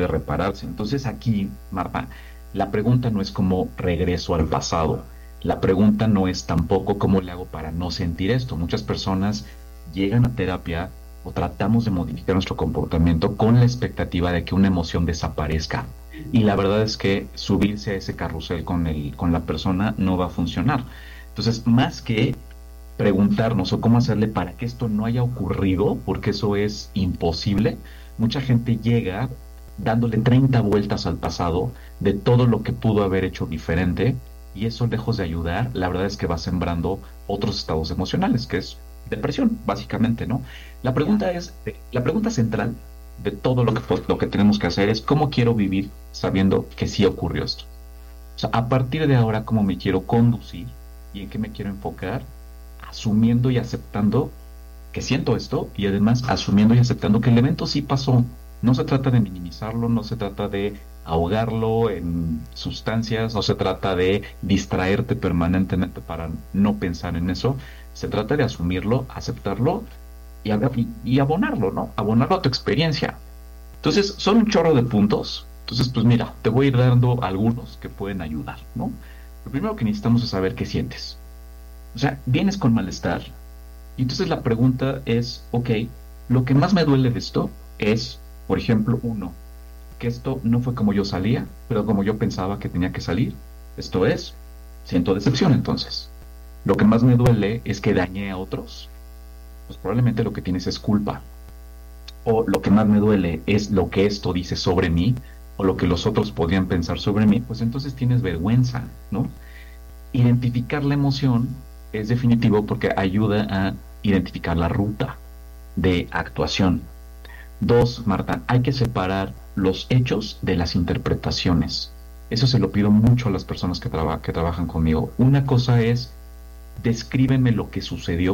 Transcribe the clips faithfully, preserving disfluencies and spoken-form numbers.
repararse. Entonces aquí, Marta, la pregunta no es cómo regreso al pasado. La pregunta no es tampoco cómo le hago para no sentir esto. Muchas personas llegan a terapia o tratamos de modificar nuestro comportamiento con la expectativa de que una emoción desaparezca. Y la verdad es que subirse a ese carrusel con el, con la persona no va a funcionar. Entonces, más que preguntarnos o cómo hacerle para que esto no haya ocurrido, porque eso es imposible, mucha gente llega dándole treinta vueltas al pasado de todo lo que pudo haber hecho diferente y eso lejos de ayudar, la verdad es que va sembrando otros estados emocionales, que es depresión, básicamente, ¿no? La Ya. pregunta es, eh, la pregunta central de todo lo que, lo que tenemos que hacer es cómo quiero vivir sabiendo que sí ocurrió esto. O sea, a partir de ahora, cómo me quiero conducir y en qué me quiero enfocar, asumiendo y aceptando que siento esto y además asumiendo y aceptando que el evento sí pasó. No se trata de minimizarlo, no se trata de ahogarlo en sustancias, no se trata de distraerte permanentemente para no pensar en eso. Se trata de asumirlo, aceptarlo y, y, y abonarlo, ¿no? Abonarlo a tu experiencia. Entonces, son un chorro de puntos. Entonces, pues mira, te voy a ir dando algunos que pueden ayudar, ¿no? Lo primero que necesitamos es saber qué sientes. O sea, vienes con malestar, y entonces la pregunta es, ok, lo que más me duele de esto es, por ejemplo, uno, que esto no fue como yo salía, pero como yo pensaba que tenía que salir. Esto es, siento decepción entonces. Lo que más me duele es que dañé a otros. Pues probablemente lo que tienes es culpa. O lo que más me duele es lo que esto dice sobre mí, o lo que los otros podrían pensar sobre mí, pues entonces tienes vergüenza, ¿no? Identificar la emoción es definitivo porque ayuda a identificar la ruta de actuación. Dos, Marta, hay que separar los hechos de las interpretaciones. Eso se lo pido mucho a las personas que, traba- que trabajan conmigo. Una cosa es, descríbeme lo que sucedió.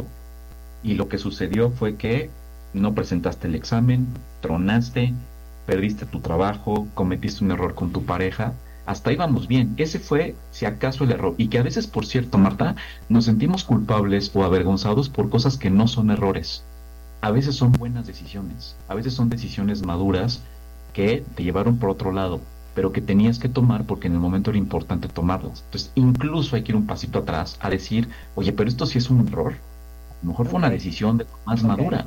Y lo que sucedió fue que no presentaste el examen, tronaste, perdiste tu trabajo, cometiste un error con tu pareja. Hasta ahí vamos bien. Ese fue, si acaso, el error. Y que a veces, por cierto, Marta, nos sentimos culpables o avergonzados por cosas que no son errores. A veces son buenas decisiones. A veces son decisiones maduras que te llevaron por otro lado, pero que tenías que tomar porque en el momento era importante tomarlas. Entonces, incluso hay que ir un pasito atrás a decir, oye, pero esto sí es un error. A lo mejor fue Ok, una decisión de más ok. madura.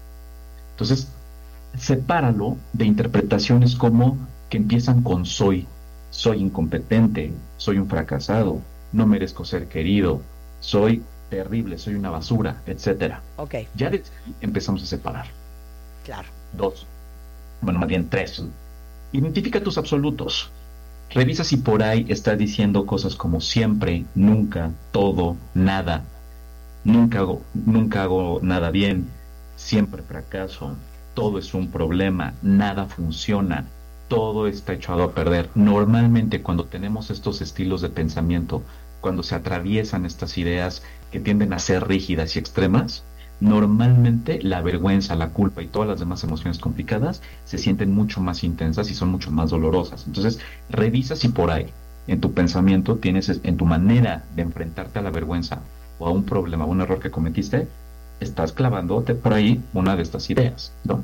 Entonces, sepáralo de interpretaciones como que empiezan con soy, soy incompetente, soy un fracasado, no merezco ser querido, soy terrible, soy una basura, etcétera. Ok, Ya desde ahí empezamos a separar. claro. Dos, bueno, más bien tres. Identifica tus absolutos. Revisa si por ahí está diciendo cosas como siempre, nunca, todo, nada, nunca hago, nunca hago nada bien, siempre fracaso, todo es un problema, nada funciona, todo está echado a perder. Normalmente cuando tenemos estos estilos de pensamiento, cuando se atraviesan estas ideas que tienden a ser rígidas y extremas, normalmente la vergüenza, la culpa y todas las demás emociones complicadas se sienten mucho más intensas y son mucho más dolorosas. Entonces, revisa si por ahí en tu pensamiento tienes, en tu manera de enfrentarte a la vergüenza o a un problema, a un error que cometiste, estás clavándote por ahí una de estas ideas, ¿no?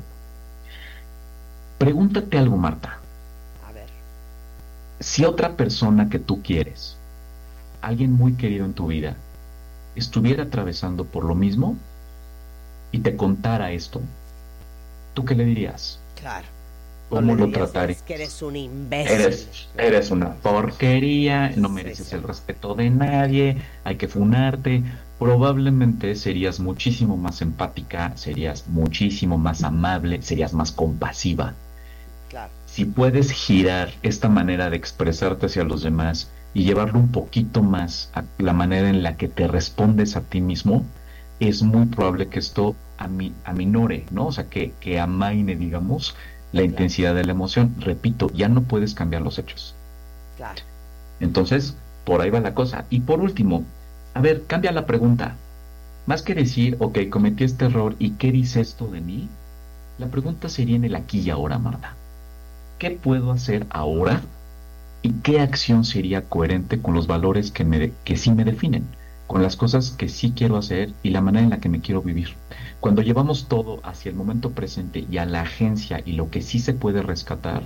Pregúntate algo, Marta. A ver. Si otra persona que tú quieres, alguien muy querido en tu vida, estuviera atravesando por lo mismo y te contara esto, ¿tú qué le dirías? Claro. No ¿Cómo le lo dirías, es que tratarías? eres un imbécil. Eres, No. eres una porquería, no Sí, mereces sí. el respeto de nadie, hay que funarte. Probablemente serías muchísimo más empática, serías muchísimo más amable, serías más compasiva. Claro, Si puedes girar esta manera de expresarte hacia los demás y llevarlo un poquito más a la manera en la que te respondes a ti mismo, es muy probable que esto ami- aminore, ¿no? O sea, que, que amaine, digamos, la claro, intensidad de la emoción. Repito, ya no puedes cambiar los hechos. claro. Entonces, por ahí va la cosa. Y por último, a ver, cambia la pregunta. Más que decir, ok, cometí este error y qué dice esto de mí, la pregunta sería en el aquí y ahora, Marta. ¿Qué puedo hacer ahora y qué acción sería coherente con los valores que, me, que sí me definen, con las cosas que sí quiero hacer y la manera en la que me quiero vivir? Cuando llevamos todo hacia el momento presente y a la agencia y lo que sí se puede rescatar,